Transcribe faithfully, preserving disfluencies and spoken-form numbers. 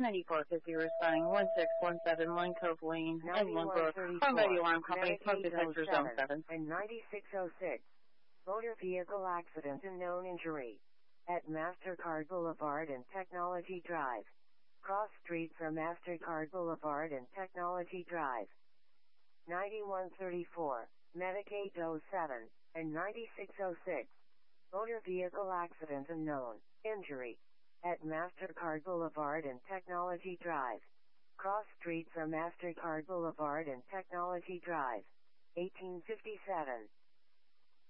ninety-four fifty responding one six one seven Lone Cove Lane and Lynbrook. Home Radio Alarm Company, smoke detector zone seven. And ninety-six oh six. Motor vehicle accident and known injury. At MasterCard Boulevard and Technology Drive. Cross street from MasterCard Boulevard and Technology Drive. ninety-one thirty-four. Medicaid oh seven. And ninety-six oh six. Motor vehicle accident and known injury. At MasterCard Boulevard and Technology Drive. Cross street from MasterCard Boulevard and Technology Drive. eighteen fifty-seven.